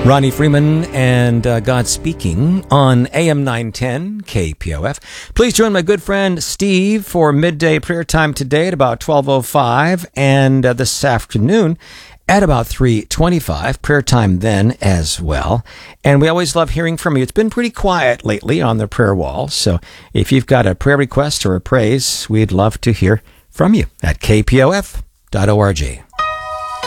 Ronnie Freeman and God Speaking on AM 910 KPOF. Please join my good friend Steve for midday prayer time today at about 12:05 and this afternoon at about 3:25. Prayer time then as well. And we always love hearing from you. It's been pretty quiet lately on the prayer wall. So if you've got a prayer request or a praise, we'd love to hear from you at kpof.org.